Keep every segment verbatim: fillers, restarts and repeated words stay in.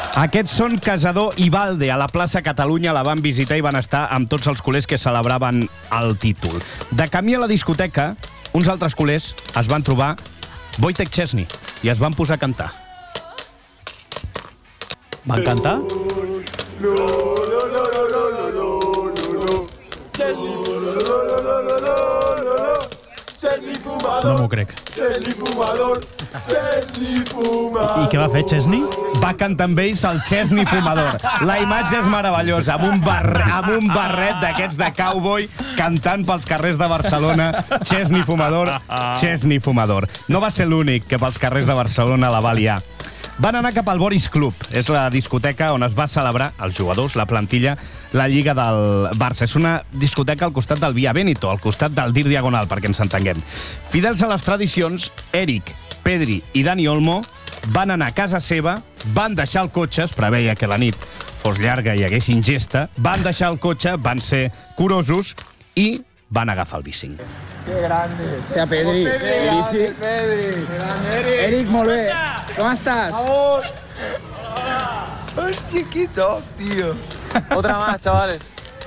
Aquests són Casador i Valde. A la plaça Catalunya la van visitar i van estar amb tots els culers que celebraven el títol. De camí a la discoteca, uns altres culers es van trobar Wojtek Szczesny i es van posar a cantar. Van cantar? No, no, no, no, no, no, no, no. Szczesny, Szczesny fumador. No m'ho crec. Szczesny fumador. Szczesny fumador. I què va fer Szczesny? Va cantar amb ells el Szczesny fumador. La imatge és meravellosa, amb un, barre, amb un barret d'aquests de cowboy cantant pels carrers de Barcelona. Szczesny fumador, Szczesny fumador. No va ser l'únic que pels carrers de Barcelona la va liar. Van anar cap al Boris Club. És la discoteca on es va celebrar els jugadors, la plantilla, la Lliga del Barça. És una discoteca al costat del Via Benito, al costat del Dir Diagonal, perquè ens entenguem. Fidels a les tradicions, Eric, Pedri i Dani Olmo van anar a casa seva, van deixar el cotxe, es preveia que la nit fos llarga i hi hagués ingesta, van deixar el cotxe, van ser curosos i van agafar el bicing. Que grande. Sea Pedri. Pedri. Pedri. Pedri. Eric, molt bé. Com estàs? Vamos. Hostia, qué top, tío. Otra más, chavales.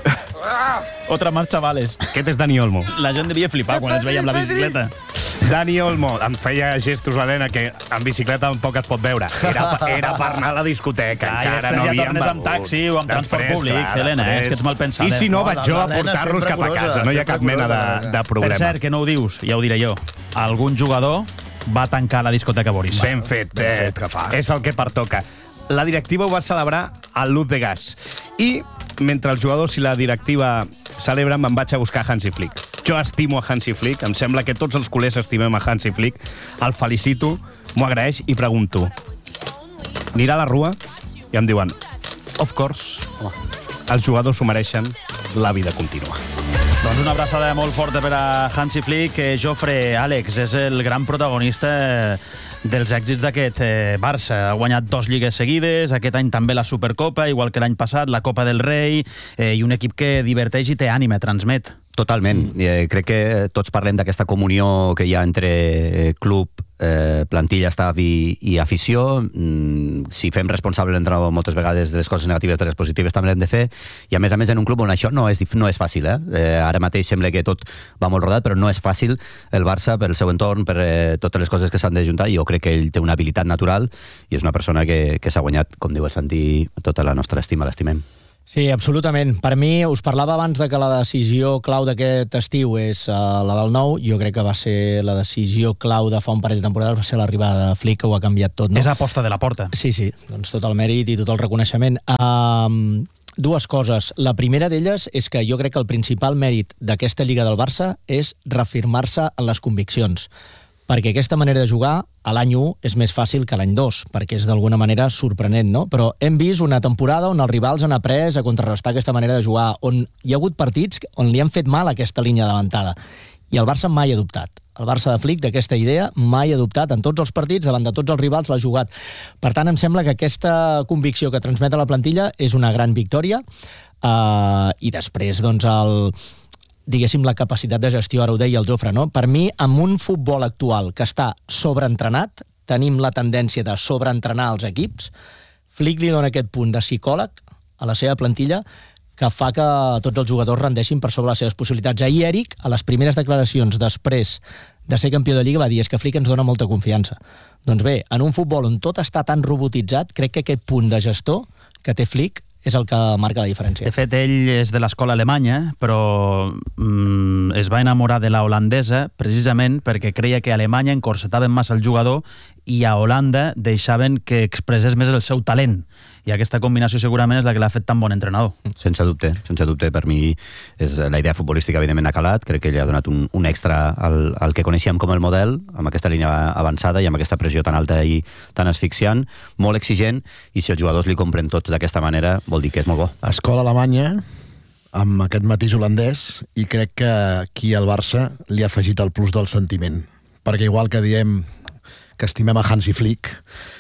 Otra más, chavales. Aquest és Dani Olmo. La gent devia flipar quan ens veia amb la bicicleta. Dani Olmo em feia gestos a l'Helena que en bicicleta tampoc es pot veure. Era, era per anar a la discoteca, Ah, encara i no ja havíem tornes amb begut. taxi o amb transport Després, públic, clar, Helena, després. és que ets mal pensada. I si no, No, vaig jo a l'Helena portar-los sempre cap a curosa, casa, no hi ha sempre cap mena de, curosa. de Per problema. cert, que no ho dius, ja ho diré jo. Algun jugador va tancar la discoteca Boris. Ben fet, Ben eh, fet, que fa. és el que pertoca. La directiva ho va celebrar al Luz de Gas. I mentre els jugadors i la directiva celebren, me'n vaig a buscar Hansi Flick. Jo estimo a Hansi Flick, em sembla que tots els culers estimem a Hansi Flick. El felicito, m'ho agraeix i pregunto: anirà a la rua? I em diuen, of course, home, els jugadors s'ho mereixen, la vida continua. Doncs una abraçada molt forta per a Hansi Flick, que Jofre, Àlex, és el gran protagonista dels èxits d'aquest eh, Barça. Ha guanyat dos lligues seguides, aquest any també la Supercopa, igual que l'any passat, la Copa del Rei, eh, i un equip que diverteix i té ànima, transmet. Totalment. Mm. Eh, crec que tots parlem d'aquesta comunió que hi ha entre club, eh, plantilla, staff i, i afició. Mm, si fem responsable l'entrenador moltes vegades de les coses negatives, de les positives també l'hem de fer. I a més a més en un club on això no és, no és fàcil. Eh? Eh, ara mateix sembla que tot va molt rodat, però no és fàcil el Barça per el seu entorn, per eh, totes les coses que s'han d'ajuntar. Jo crec que ell té una habilitat natural i és una persona que, que s'ha guanyat, com diu el Santi, tota la nostra estima, l'estimem. Sí, absolutament. Per mi, us parlava abans de que la decisió clau d'aquest estiu és uh, la del nou. Jo crec que va ser la decisió clau de fa un parell de temporades, va ser l'arribada de Flick, que ho ha canviat tot, no? És aposta de la porta. Sí, sí, doncs tot el mèrit i tot el reconeixement. Um, dues coses. La primera d'elles és que jo crec que el principal mèrit d'aquesta Lliga del Barça és reafirmar-se en les conviccions, perquè aquesta manera de jugar a l'any u és més fàcil que a l'any dos, perquè és d'alguna manera sorprenent, no? Però hem vist una temporada on els rivals han après a contrarrestar aquesta manera de jugar, on hi ha hagut partits on li han fet mal aquesta línia davantada, i el Barça mai ha dubtat. El Barça de Flick, d'aquesta idea, mai ha dubtat en tots els partits, davant de tots els rivals l'ha jugat. Per tant, em sembla que aquesta convicció que transmet a la plantilla és una gran victòria, uh, i després, doncs, el... diguéssim, la capacitat de gestió, ara ho deia el Jofre, no? Per mi, amb un futbol actual que està sobreentrenat, tenim la tendència de sobreentrenar els equips, Flick li dona aquest punt de psicòleg a la seva plantilla que fa que tots els jugadors rendeixin per sobre les seves possibilitats. Ahir Eric, a les primeres declaracions després de ser campió de Lliga, va dir és que Flick ens dona molta confiança. Doncs bé, en un futbol on tot està tan robotitzat, crec que aquest punt de gestor que té Flick és el que marca la diferència. De fet, ell és de l'escola alemanya, però mm, es va enamorar de la holandesa precisament perquè creia que a Alemanya encorsetaven massa el jugador i a Holanda deixaven que expressés més el seu talent. I aquesta combinació segurament és la que l'ha fet tan bon entrenador. Sense dubte, sense dubte. Per mi és la idea futbolística evidentment ha calat, crec que li ha donat un, un extra al, al que coneixíem com el model, amb aquesta línia avançada i amb aquesta pressió tan alta i tan asfixiant, molt exigent, i si els jugadors li compren tots d'aquesta manera vol dir que és molt bo. Escola alemanya, amb aquest matís holandès, i crec que aquí al Barça li ha afegit el plus del sentiment. Perquè igual que diem que estimem a Hansi Flick,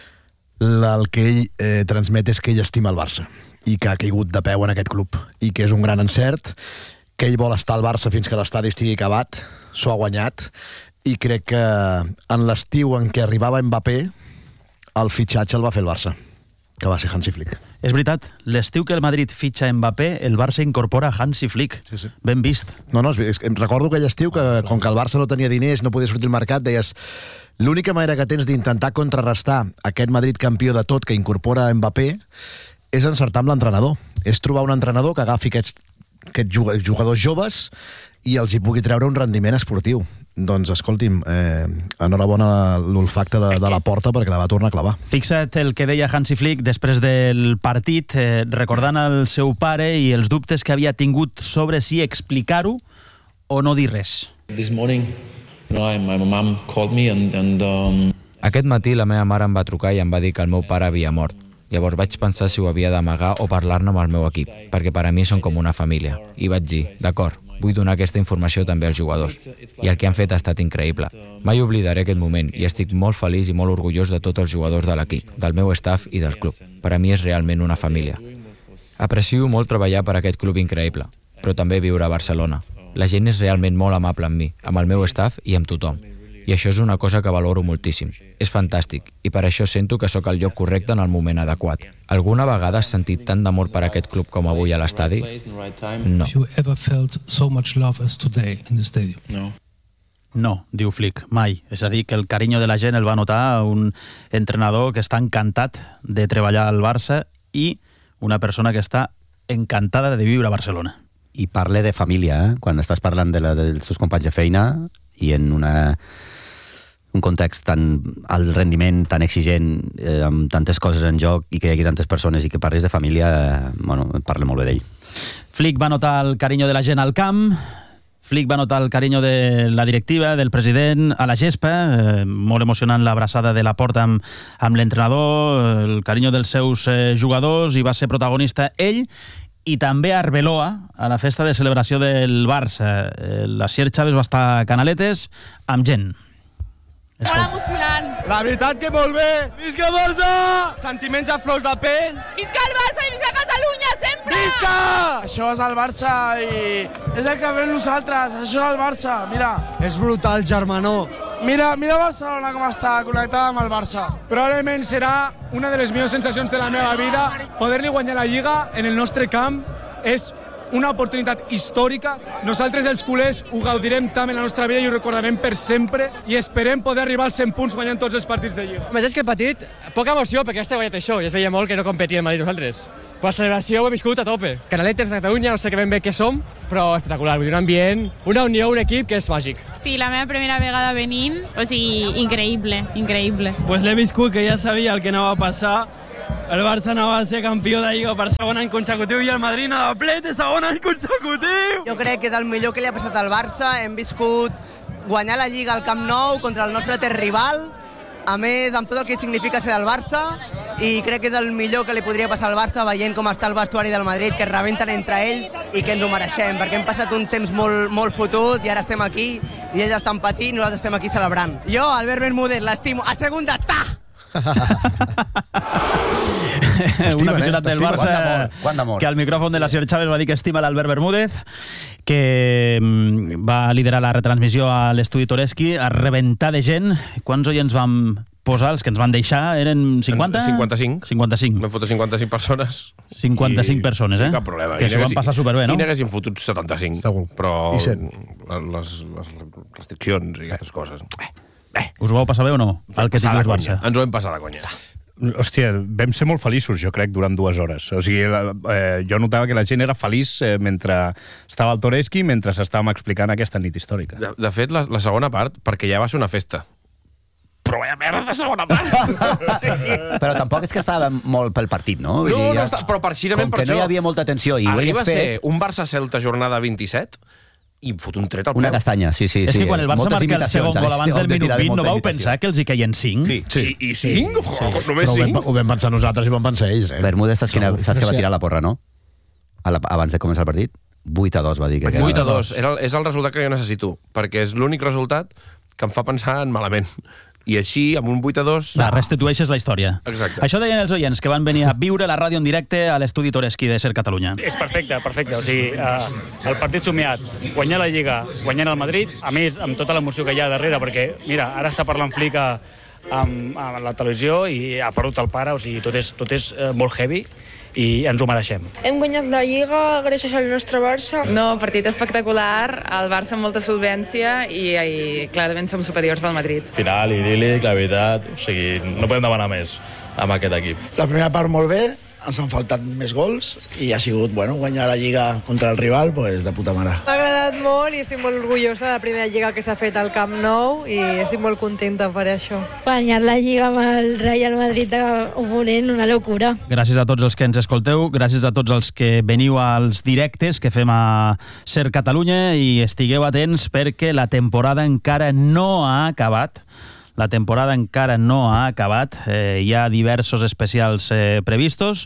el que ell eh, transmet és que ell estima el Barça i que ha caigut de peu en aquest club i que és un gran encert, que ell vol estar al Barça fins que l'estadi estigui acabat, s'ho ha guanyat, i crec que en l'estiu en què arribava Mbappé el fitxatge el va fer el Barça. que va ser Hansi Flick. És veritat, l'estiu que el Madrid fitxa Mbappé, el Barça incorpora Hansi Flick. Sí, sí. Ben vist. No, no, és, em recordo aquell estiu que, com que el Barça no tenia diners, no podia sortir al mercat, deies, l'única manera que tens d'intentar contrarrestar aquest Madrid campió de tot que incorpora Mbappé és encertar amb l'entrenador. És trobar un entrenador que agafi aquests, aquests jugadors joves i els hi pugui treure un rendiment esportiu. Doncs, escolti'm, eh, enhorabona l'olfacte de, de la porta perquè la va tornar a clavar. Fixa't el que deia Hansi Flick després del partit, eh, recordant el seu pare i els dubtes que havia tingut sobre si explicar-ho o no dir res. This morning, you know, my mom called me and, and um... Aquest matí la meva mare em va trucar i em va dir que el meu pare havia mort. Llavors vaig pensar si ho havia d'amagar o parlar-ne amb el meu equip, perquè per a mi són com una família. I vaig dir, d'acord, vull donar aquesta informació també als jugadors. I el que han fet ha estat increïble. Mai oblidaré aquest moment i estic molt feliç i molt orgullós de tots els jugadors de l'equip, del meu staff i del club. Per a mi és realment una família. Aprecio molt treballar per aquest club increïble, però també viure a Barcelona. La gent és realment molt amable amb mi, amb el meu staff i amb tothom. I això és una cosa que valoro moltíssim. És fantàstic, i per això sento que sóc al lloc correcte en el moment adequat. Alguna vegada has sentit tant d'amor per aquest club com avui a l'estadi? No. No. No, diu Flick, mai. És a dir, que el carinyo de la gent el va notar un entrenador que està encantat de treballar al Barça i una persona que està encantada de viure a Barcelona. I parle de família, eh? Quan estàs parlant de la, dels seus companys de feina i en una, un context tan alt rendiment, tan exigent, eh, amb tantes coses en joc i que hi hagi tantes persones i que parles de família, eh, bueno, parle molt bé d'ell. Flick va notar el carinyo de la gent al camp, Flick va notar el carinyo de la directiva, del president, a la gespa, eh, molt emocionant l'abraçada de la porta amb, amb l'entrenador, el carinyo dels seus eh, jugadors, i va ser protagonista ell, i també a Arbeloa, a la festa de celebració del Barça. La Sier Chávez va estar a Canaletes amb gent. Molt emocionant. La veritat que molt bé. Visca Barça! Sentiments a flor de pell. Visca el Barça i visca Catalunya, sempre! Visca! Això és el Barça i és el que fem nosaltres. Això és el Barça, mira. És brutal, germanó. Mira, mira Barcelona com està connectada amb el Barça. Probablement serà una de les millors sensacions de la meva vida. Poder-li guanyar la Lliga en el nostre camp és una oportunitat històrica. Nosaltres, els culers, ho gaudirem tant en la nostra vida i ho recordarem per sempre i esperem poder arribar als cent punts guanyant tots els partits de Lliga. Més que petit, poca emoció perquè ja guanyat això i es veia molt que no competíem a dir nosaltres. Per la celebració ho he viscut a tope. Canaletes de Catalunya, no sé que ben bé què som, però espectacular. Vull dir, un ambient, una unió, un equip que és màgic. Sí, la meva primera vegada venint, o sigui, increïble, increïble. Pues l'he viscut, que ja sabia el que anava a passar. El Barça anava a ser campió de Lliga per segon any consecutiu i el Madrid anava ple de segon any consecutiu. Jo crec que és el millor que li ha passat al Barça. Hem viscut guanyar la Lliga al Camp Nou contra el nostre terrival, a més amb tot el que significa ser del Barça, i crec que és el millor que li podria passar al Barça veient com està el vestuari del Madrid, que es rebenten entre ells i que ens ho mereixem, perquè hem passat un temps molt, molt fotut i ara estem aquí i ells estan patint i nosaltres estem aquí celebrant. Jo, Albert Bermúdez, l'estimo. A segunda, ta! Un aficionat del Barça que al micròfon de la Sier Chávez va dir que estima l'Albert Bermúdez, que va liderar la retransmissió a l'estudi Toreski, a rebentar de gent. Quants oients vam posar? Els que ens van deixar eren cinquanta? cinquanta-cinc. cinquanta-cinc. Vam fotre cinquanta-cinc persones. cinquanta-cinc persones, eh? Cap problema. Que s'ho van passar superbé, no? I n'haguessin fotut setanta-cinc. Segur. Però I cent. les, les restriccions i aquestes coses... Eh. Us ho vau passar bé o no? El que tingui el Barça. Ens ho vam passar la conya. Hòstia, vam ser molt feliços, jo crec, durant dues hores. O sigui, eh, jo notava que la gent era feliç eh, mentre estava al Toreski, mentre estàvem explicant aquesta nit històrica. De, de fet, la, la segona part, perquè ja va ser una festa. Però vaya merda de segona part! Sí. Però tampoc és que estava molt pel partit, no? Vull No, dir, no, està, però precisament com per que això... no hi havia molta tensió i ho arriba hagués fet... a ser un Barça-Celta jornada vint-i-set i fot un tret al peu. Una castanya, sí, sí. És sí, que quan el Barça moltes marca el segon gol abans del minut vint, no vau imitació. pensar que els hi caien cinc? Sí. sí. I, i cinc? Sí. Oh, només Però ho vam, cinc? ho vam pensar nosaltres i ho vam pensar ells. Eh? Bermúdez, saps, quina, saps que va tirar la porra, no? A la, abans de començar el partit? vuit a dos va dir. Que vuit a dos. Era, és el resultat que jo necessito, perquè és l'únic resultat que em fa pensar en malament. I així, amb un vuit a dos... La restitueixes la història. Exacte. Això deien els oients que van venir a viure la ràdio en directe a l'estudi Toreski de Ser Catalunya. És perfecte, perfecte. O sigui, eh, el partit somiat, guanyar la Lliga, guanyant el Madrid, a més, amb tota l'emoció que hi ha darrere, perquè, mira, ara està parlant Flick a, amb, amb la televisió i ha perdut el pare, o sigui, tot és, tot és eh, molt heavy i ens ho mereixem. Hem guanyat la Lliga gràcies al nostre Barça. No, partit espectacular, el Barça amb molta solvència i, i clarament som superiors del Madrid. Final idíl·lic, la veritat, o sigui, no podem demanar més amb aquest equip. La primera part molt bé, ens han faltat més gols i ha sigut, bueno, guanyar la Lliga contra el rival, pues, de puta mare. M'ha agradat molt i estic molt orgullosa de la primera Lliga que s'ha fet al Camp Nou i estic molt contenta per això. Guanyar la Lliga amb el Real Madrid oponent, una locura. Gràcies a tots els que ens escolteu, gràcies a tots els que veniu als directes que fem a Ser Catalunya i estigueu atents perquè la temporada encara no ha acabat. La temporada encara no ha acabat. Eh, hi ha diversos especials eh, previstos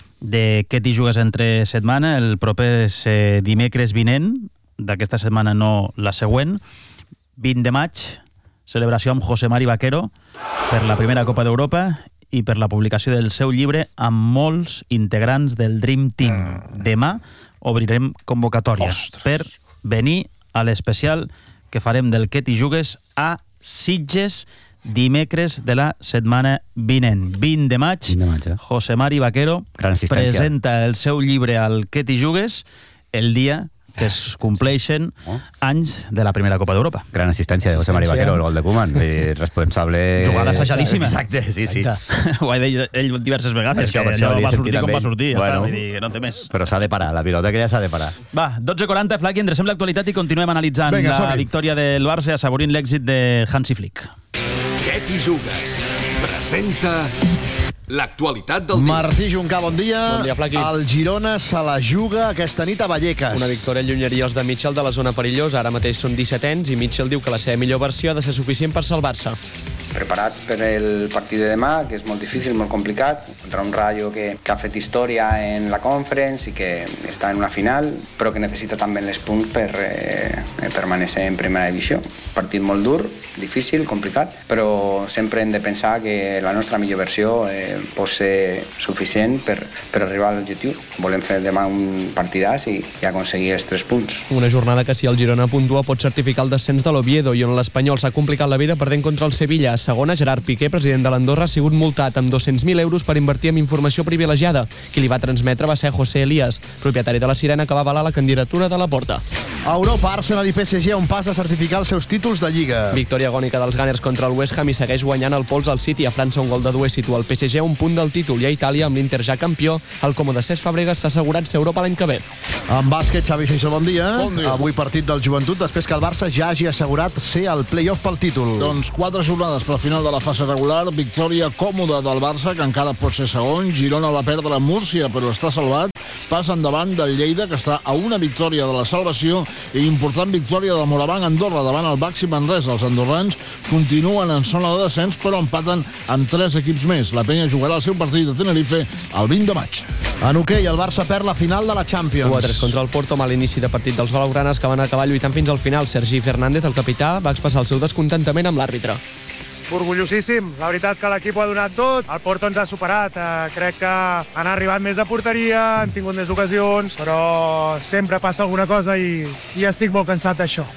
de què t'hi jugues entre setmana. El proper és eh, dimecres vinent, d'aquesta setmana no la següent, vint de maig, celebració amb José Mari Vaquero per la primera Copa d'Europa i per la publicació del seu llibre amb molts integrants del Dream Team. Demà obrirem convocatòria Ostres. per venir a l'especial que farem del què t'hi jugues a Sitges dimecres de la setmana vinent. vint de maig, vint de maig eh? José Mari Vaquero presenta el seu llibre al què t'hi jugues el dia que es compleixen oh. anys de la primera Copa d'Europa. Gran assistència de José Mari Vaquero, el gol de Koeman, responsable... Jugada assajadíssima. Exacte, sí, sí. Ho ha dit ell diverses vegades, que allò va sortir com va sortir, ja bueno, està, vull dir que no té més. Però s'ha de parar, la pilota que ja s'ha de parar. Va, dotze quaranta, Flaqui, endrecem l'actualitat i continuem analitzant Venga, la victòria del Barça, assaborint l'èxit de Hansi Flick. Què t'hi jugues? Presenta... l'actualitat del dia. Martí Juncà, bon dia. Bon dia, Flaqui. El Girona se la juga aquesta nit a Vallecas. Una victòria allunyaria els de Mitchell de la zona perillosa. Ara mateix són dissetens i Mitchell diu que la seva millor versió ha de ser suficient per salvar-se. Preparats per el partit de demà, que és molt difícil, molt complicat, contra un Rayo que, que ha fet història en la Conference i que està en una final, però que necessita també els punts per eh, permanecer en primera divisió. Partit molt dur, difícil, complicat, però sempre hem de pensar que la nostra millor versió eh, pot ser suficient per, per arribar a l'objectiu. Volem fer demà un partidàs i, i aconseguir els tres punts. Una jornada que, si el Girona puntua, pot certificar el descens de l'Oviedo i on l'Espanyol s'ha complicat la vida perdent contra el Sevilla. Segona, Gerard Piqué, president de l'Andorra, ha sigut multat amb dos-cents mil euros per invertir en informació privilegiada. Qui li va transmetre va ser José Elías, propietari de la Sirena, que va avalar la candidatura de la Porta. A Europa, Arsenal i P S G a un pas de certificar els seus títols de Lliga. Victòria agònica dels Gunners contra el West Ham i segueix guanyant el pols al City. A França, un gol de Doué situa el P S G un punt del títol i a Itàlia, amb l'Inter ja campió, el còmode Cesc Fàbregas s'ha assegurat ser Europa l'any que ve. En bàsquet, Xavi Seixó, bon dia. Bon dia. Avui partit del Joventut, després que el Barça ja hagi assegurat ser al play-off pel títol. Doncs quatre jornades per al final de la fase regular, victòria còmoda del Barça, que encara pot ser segon. Girona va perdre a Múrcia, però està salvat. Pas endavant del Lleida, que està a una victòria de la salvació, i important victòria del Morabanc Andorra davant el Baxi Manresa. Els andorrans continuen en zona de descens, però empaten amb tres equips més. La Penya jugarà el seu partit de Tenerife el vint de maig. En hoquei, el Barça perd la final de la Champions. u a tres contra el Porto, mal inici de partit dels blaugranes, que van acabar lluitant fins al final. Sergi Fernández, el capità, va expressar el seu descontentament amb l'àrbitre. Orgullosíssim, la veritat que l'equip ho ha donat tot, el Porto ens ha superat, eh, crec que han arribat més a porteria, han tingut més ocasions, però sempre passa alguna cosa i, i estic molt cansat d'això.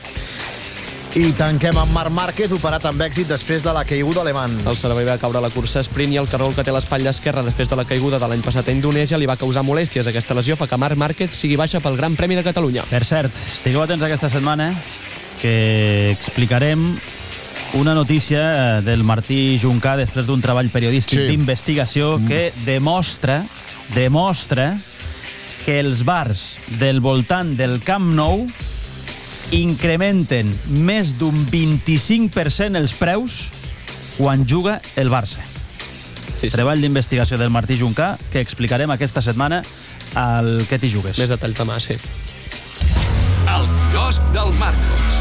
I tanquem amb Marc Márquez, operat amb èxit després de la caiguda alemany. El servei va caure a la cursa sprint i el carrol que té l'espatlla esquerra després de la caiguda de l'any passat a Indonèsia li va causar molèsties. Aquesta lesió fa que Marc Márquez sigui baixa pel Gran Premi de Catalunya. Per cert, estigueu atents aquesta setmana que explicarem una notícia del Martí Juncà després d'un treball periodístic sí. d'investigació que demostra demostra que els bars del voltant del Camp Nou incrementen més d'un vint-i-cinc per cent els preus quan juga el Barça. Sí, sí. Treball d'investigació del Martí Juncà que explicarem aquesta setmana al Què t'hi jugues. Més detalls demà, sí. El quiosc del Marcos.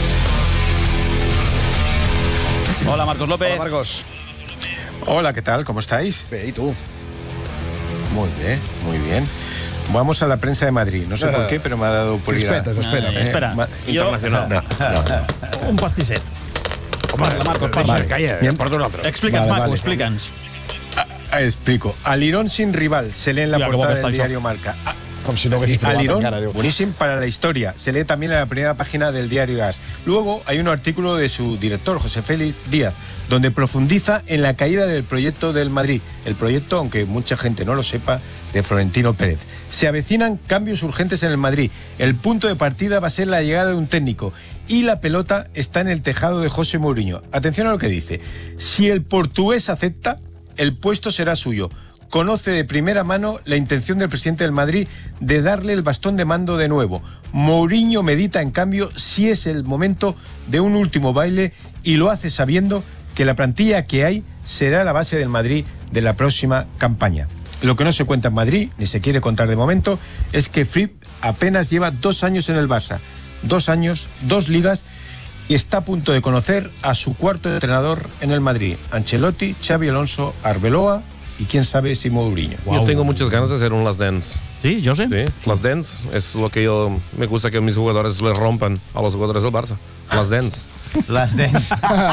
Hola, Marcos López. Hola, Marcos. Hola, ¿qué tal? ¿Cómo estáis? Bien, ¿y tú? Muy bien, muy bien. Vamos a la prensa de Madrid. No sé uh, por qué, pero me ha dado por ir a... Respetas, espera. Eh, espera. Ma internacional. No, no, no. Un pastisset. Vale, Marcos, vale, vale. Calla, Bien. Porta un altre. Explica'ns, vale, Marcos, vale, explica'ns. Ah, explico. Alirón sin rival, se lee en la Mira, portada del diario Marca. Com si no haguessis Sí, provat Alirón, encara, diu. buenísimo para la historia. Se lee también en la primera página del diario AS. Luego hay un artículo de su director, José Félix Díaz, donde profundiza en la caída del proyecto del Madrid. El proyecto, aunque mucha gente no lo sepa, de Florentino Pérez. Se avecinan cambios urgentes en el Madrid. El punto de partida va a ser la llegada de un técnico y la pelota está en el tejado de José Mourinho. Atención a lo que dice. Si el portugués acepta, el puesto será suyo. Conoce de primera mano la intención del presidente del Madrid de darle el bastón de mando de nuevo. Mourinho medita, en cambio, si es el momento de un último baile y lo hace sabiendo que la plantilla que hay será la base del Madrid de la próxima campaña. Lo que no se cuenta en Madrid, ni se quiere contar de momento, es que Fripp apenas lleva dos años en el Barça. Dos años, dos ligas, y está a punto de conocer a su cuarto entrenador en el Madrid. Ancelotti, Xavi Alonso, Arbeloa y quién sabe si Mourinho. Wow. Yo tengo muchas ganas de hacer un Last Dance. ¿Sí, José? Sí, Last Dance es lo que yo me gusta que mis jugadores les rompan a los jugadores del Barça. Last Dance. Last Dance.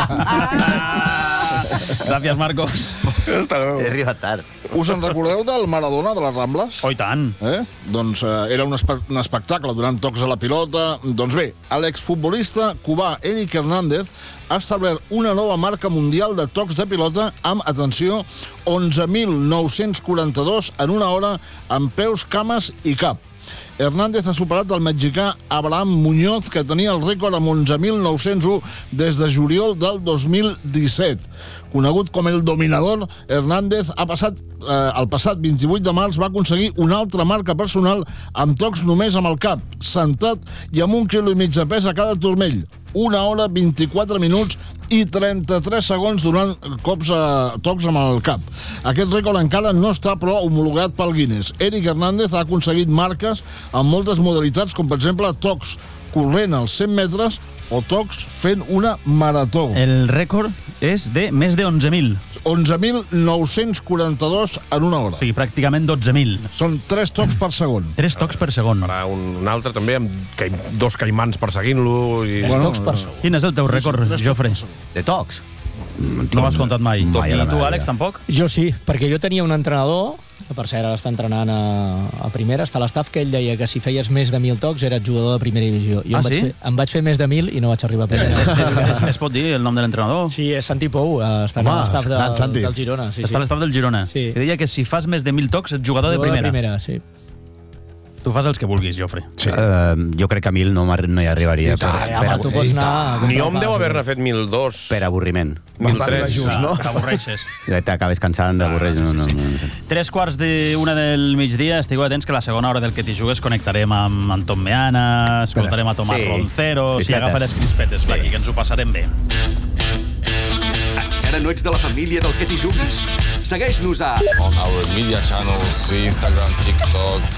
Gràcies, Marcos. Hasta luego. He arribat tard. Us en recordeu del Maradona de les Rambles? Oh, i tant. Eh? Doncs eh, era un, espe un espectacle durant tocs a la pilota. Doncs bé, l'exfutbolista cubà Eric Hernández ha establert una nova marca mundial de tocs de pilota amb, atenció, onze mil nou-cents quaranta-dos en una hora amb peus, cames i cap. Hernández ha superat el mexicà Abraham Muñoz, que tenia el rècord amb onze mil nou-cents u des de juliol del dos mil disset. Conegut com el dominador, Hernández ha passat, eh, el passat vint-i-vuit de març va aconseguir una altra marca personal amb tocs només amb el cap, sentat i amb un quilo i mig de pes a cada turmell. Una hora, vint-i-quatre minuts i trenta-tres segons donant cops a tocs amb el cap. Aquest rècord encara no està, però, homologat pel Guinness. Eric Hernández ha aconseguit marques amb moltes modalitats, com per exemple tocs corrent als cent metres o tocs fent una marató. El rècord és de més de onze mil. onze mil nou-cents quaranta-dos en una hora. O sigui, pràcticament dotze mil. Són tres tocs per segon. Tres tocs per segon. Farà un, un altre també amb ca dos caimans perseguint-lo. I... Tres tocs per segon. Quin és el teu rècord, Jofre? De tocs? No m'has contat mai. I tu, Àlex, tampoc? Jo sí, perquè jo tenia un entrenador, que per cert ara està entrenant a, a primera, està a l'estaf, que ell deia que si feies més de mil tocs eres jugador de primera divisió. Jo ah, em, vaig sí? fer, em vaig fer més de mil i no vaig arribar a primera. es, es pot dir el nom de l'entrenador? Sí, és Santi Pou, està Home, a l'estaf del, del Girona. Sí, està a l'estaf del Girona. Sí. I deia que si fas més de mil tocs ets jugador, jugador de primera. de primera, sí. Tu fas els que vulguis, Jofre. Sí. Uh, jo crec que a mil no, no hi arribaria. Per, per, home, tu pots anar... Ni hom deu haver-ne fet mil dos. Per avorriment. Mil tres. Just, no? T'avorreixes. T'acabes cansant d'avorreig. Ah, sí, no, sí, no, sí. no, no. Tres quarts d'una del migdia. Estigueu atents que a la segona hora del Que t'hi jugues connectarem amb Anton Meana, escoltarem a Tomàs sí. Roncero, si agafa les crispetes, sí. Aquí, que ens ho passarem bé. Encara no ets de la família del Que t'hi jugues? Segueix-nos a... On our media channels, Instagram, TikTok,